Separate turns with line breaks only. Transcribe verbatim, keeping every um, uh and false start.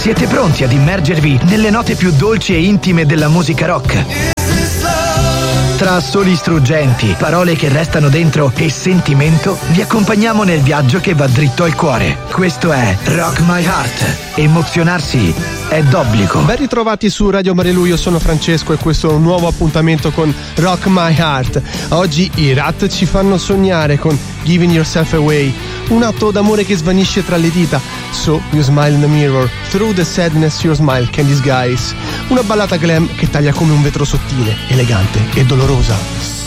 Siete pronti ad immergervi nelle note più dolci e intime della musica rock? Tra assoli struggenti, parole che restano dentro e sentimento, vi accompagniamo nel viaggio che va dritto al cuore. Questo è Rock My Heart. Emozionarsi è d'obbligo.
Ben ritrovati su Radio Marilù, io sono Francesco e questo è un nuovo appuntamento con Rock My Heart. Oggi i Rat ci fanno sognare con Giving Yourself Away, un atto d'amore che svanisce tra le dita. So You Smile in the Mirror, Through the Sadness Your Smile Can Disguise. Una ballata glam che taglia come un vetro sottile, elegante e dolorosa.